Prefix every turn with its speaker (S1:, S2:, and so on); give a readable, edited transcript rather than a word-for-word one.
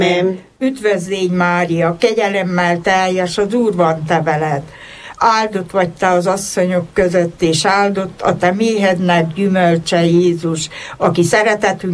S1: Üdvözlégy Mária, kegyelemmel teljes, az Úr van te veled. Áldott vagy te az asszonyok között, és áldott a te méhednek gyümölcse Jézus, aki szeretetünk